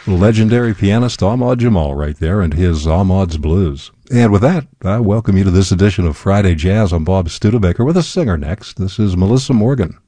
Legendary pianist Ahmad Jamal right there and his Ahmad's Blues. And with that, I welcome you to this edition of Friday Jazz. I'm Bob Studebaker with a singer next. This is Melissa Morgan.